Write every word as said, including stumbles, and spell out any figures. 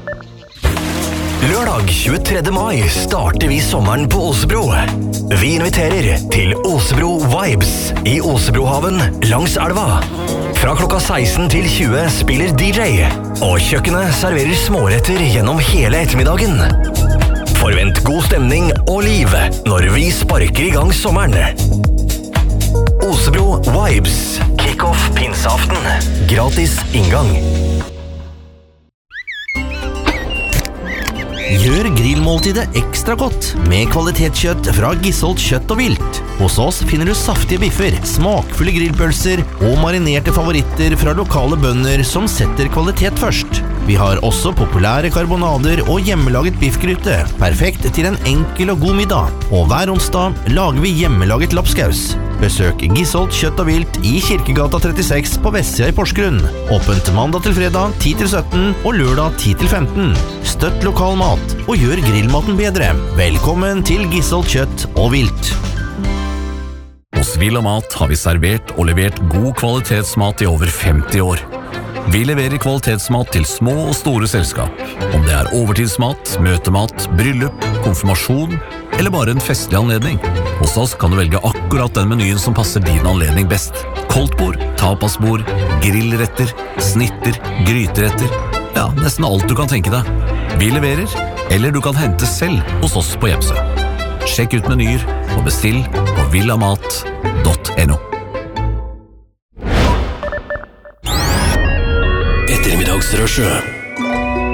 Lørdag tjuetredje mai starter vi sommeren på Åsebro. Vi inviterer til Åsebro Vibes i Åsebrohaven langs elva. Fra klokka seksten til tjue spiller D J, og kjøkkenet serverer småretter gjennom hele ettermiddagen. Forvent god stemning og liv når vi sparker i gang sommeren. Åsebro Vibes. Kick-off pinseaften. Gratis inngang. Gjør grillmåltidet ekstra godt med kvalitetskjøtt fra Gisholt Kjøtt og Vilt. Hos oss finner du saftige biffer, smakfulle grillpølser og marinerte favoritter fra lokale bønder som setter kvalitet først. Vi har også populære karbonader og hjemmelaget biffgryte, perfekt til en enkel og god middag. Og hver onsdag lager vi hjemmelaget lapskaus. Besøk Gisholt Kjøtt og Vilt i Kirkegata trettiseks på Vestsida i Porsgrunn. Åpent mandag til fredag ti til sytten og lørdag ti til femten. Støtt lokal mat og gjør grillmaten bedre. Velkommen til Gisholt Kjøtt og Vilt. Hos Villa Mat har vi servert og levert god kvalitetsmat i over femti år. Vi leverer kvalitetsmat til små og store selskap. Om det er overtidsmat, møtemat, bryllup, konfirmasjon eller bare en festlig anledning. Hos oss kan du velge akkurat den menyen som passer din anledning best. Koldtbord, tapasbord, grillretter, snitter, gryteretter. Ja, nesten alt du kan tenke deg. Vi leverer, eller du kan hente selv hos oss på Jepsø. Sjekk ut menyer og bestill på villamat punktum no. Ettermiddagsrushet.